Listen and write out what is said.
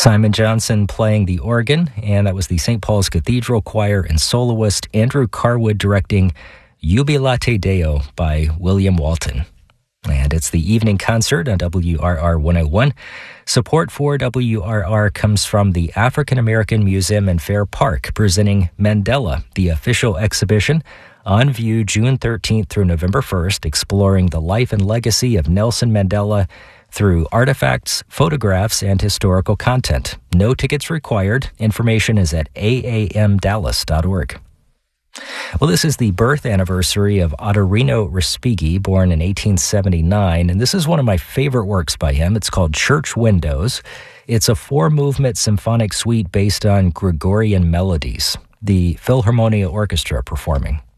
Simon Johnson playing the organ, and that was the St. Paul's Cathedral Choir and soloist Andrew Carwood directing Jubilate Deo by William Walton. And it's the evening concert on WRR 101. Support for WRR comes from the African American Museum in Fair Park, presenting Mandela, the official exhibition, on view June 13th through November 1st, exploring the life and legacy of Nelson Mandela through artifacts, photographs, and historical content. No tickets required. Information is at aamdallas.org. Well, this is the birth anniversary of Ottorino Respighi, born in 1879, and this is one of my favorite works by him. It's called Church Windows. It's a 4-movement symphonic suite based on Gregorian melodies. The Philharmonia Orchestra performing.